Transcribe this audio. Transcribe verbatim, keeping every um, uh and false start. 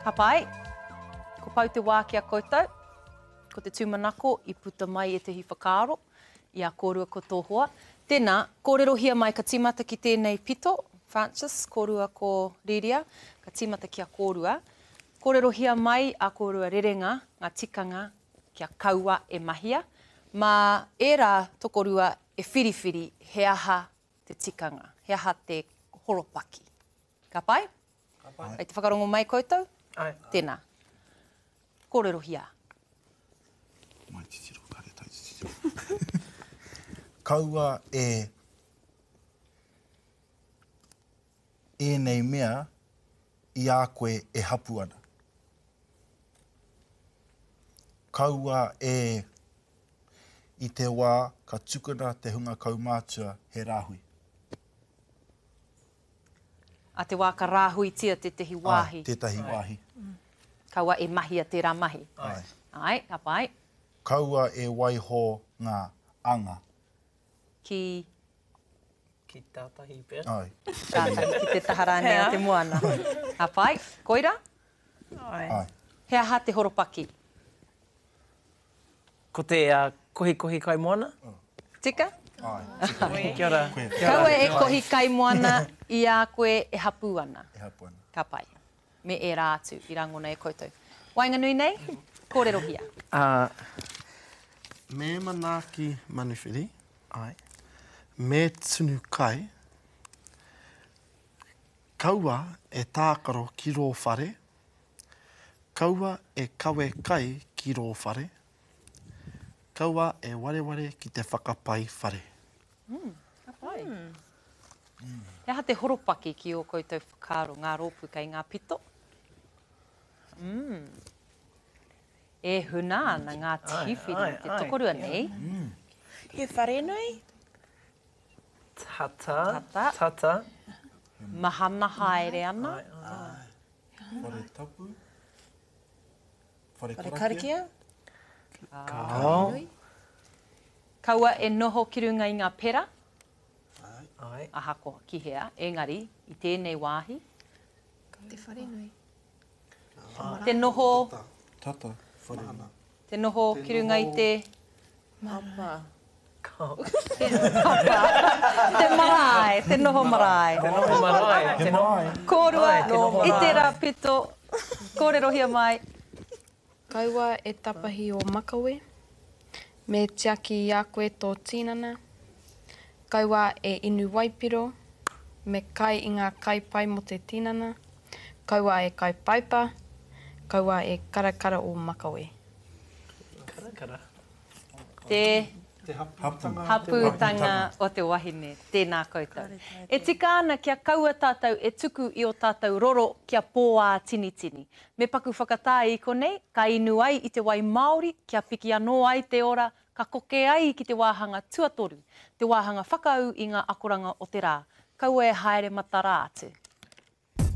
Ka pai, ko pau te wā ki a koutou, ko te tūmanako i puta mai e te hi whakaaro, i a kōrua ko tohua. Tēnā, kōrero hia mai ka tīmata ki tēnei pito, Francis, kōrua ko Riria, ka tīmata ki a kōrua. Kōrero hia mai a kōrua rerenga, ngā tikanga kia kaua e mahia, mā e rā tokorua e whiriwhiri he aha te tikanga, he aha te horopaki. Ka pai? Ka pai. Ai te whakarongo mai koutou? Ai. Tēnā. Kōrero hia. Mai titiro, kare tai titiro. Kaua e e nei mea i a koe e hapu ana. Kaua e i te wā ka tukuna te hunga kaumātua he rāhui. A te wā ka rāhui tia te tehi wāhi. Ai, tētahi wāhi. Kaua e mahia tērā mahi. Ai. Ai, ka pai. Kaua e waiho ngā anga. Ki... Ki tātahi pēr. Ai. Tātahi, ki te taharane a te moana. Ka pai, koira? Ai. Ai. He aha te horopaki. Ko te uh, kohi kohi kai moana. Tika? Ai. Kia ora. Kaua e kohi kai moana i a koe e hapu ana. E hapu ana. Ka pai. Me e rā atu i rangona e koutou. Wainga nui nei, kōrero hia. Uh, me manaki manuwhiri, ai. Me tunu kai, kaua e tākaro ki rō whare, kaua e kawe kai ki rō whare, kaua e wareware ki te whakapai whare. Mm, ka pai. Mm. Mm. He aha te horopaki ki o koutou whakaaro, ngā rōpu kei ngā pito. Mm. E huna ana ngā tiwhiri, te tokorua nei. Mm. He wharenui? Tata. Tata. Tata. Mahana haere ana. Ai, ai. Whare tapu. Whare Whare karakia. karakia? Kao. Kaua e noho ki runga i ngā pera. Ai. Aha ko kihea, engari, i tēnei wāhi. Te wharenui. Te noho, Tata. Whare. te noho ki runga i te... Mapa. Kao. Te marae, te noho marae. Te noho marae. He mai. Kōrua, Ai, te noho i te marae. rā pito, kōrero hia mai. Kaua e tapahi o Makawe. Me tiaki i a koe tō tinana. Kaua e inu waipiro. Me kai i ngā kaipai mo te tinana. Kaua e kai paipa. Kaua e karakara o Makawe. Karakara. Te Hapu. haputanga o te wahine, tēnā koutou. E tika ana kia kaua tātou e tuku i o tātou roro kia pōā tini tini. Me paku whakatā i konei, ka inu ai i te wai Māori, kia piki anō ai te ora, ka koke ai ki te wāhanga tuatoru, te wāhanga whakau i ngā akoranga o te rā. Kaua e haere mata rā atu.